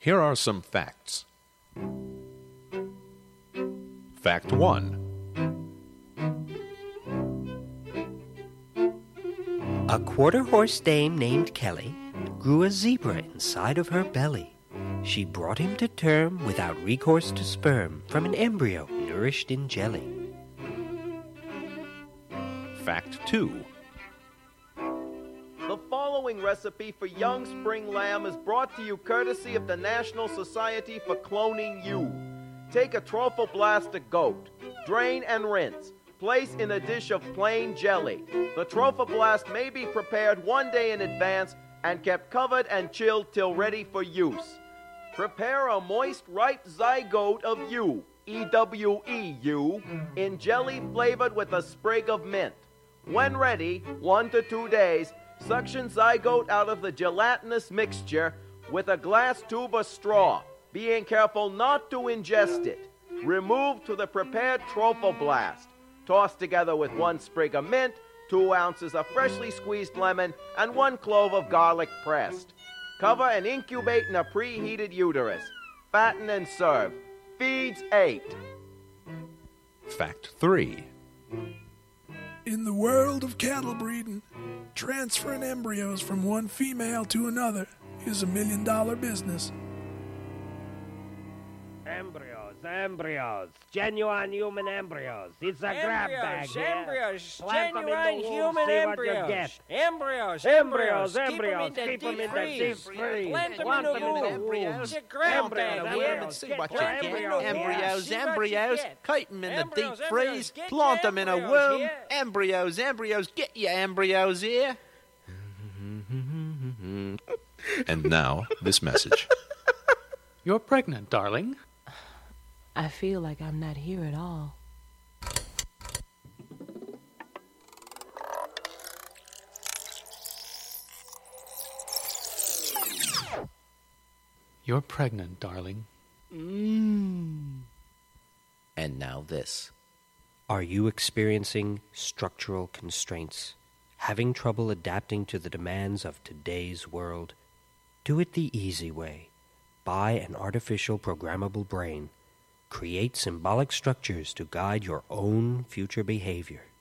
Here are some facts. Fact 1. A quarter-horse dame named Kelly grew a zebra inside of her belly. She brought him to term without recourse to sperm from an embryo nourished in jelly. Fact 2. The following recipe for young spring lamb is brought to you courtesy of the National Society for Cloning You. Take a trophoblastic goat, drain and rinse. Place in a dish of plain jelly. The trophoblast may be prepared 1 day in advance and kept covered and chilled till ready for use. Prepare a moist, ripe zygote of ewe, E-W-E-U, in jelly flavored with a sprig of mint. When ready, 1 to 2 days, suction zygote out of the gelatinous mixture with a glass tube or straw, being careful not to ingest it. Remove to the prepared trophoblast. Toss together with 1 sprig of mint, 2 ounces of freshly squeezed lemon, and 1 clove of garlic pressed. Cover and incubate in a preheated uterus. Fatten and serve. Feeds 8. Fact 3. In the world of cattle breeding, transferring embryos from one female to another is $1 million business. Embryos, genuine human embryos. It's a grab bag. Embryos, Plant them in the genuine womb, human see what you embryos. get. Embryos. Keep them in the deep freeze. Plant them in the womb. It's a grab bag. See what you get. Embryos, See what you embryos. get. Keep them in the deep Embryos, freeze. get Plant your them in a embryos womb. here. Embryos, get your embryos here. And now, this message. You're pregnant, darling. I feel like I'm not here at all. You're pregnant, darling. And now this. Are you experiencing structural constraints? Having trouble adapting to the demands of today's world? Do it the easy way. Buy an artificial programmable brain. Create symbolic structures to guide your own future behavior.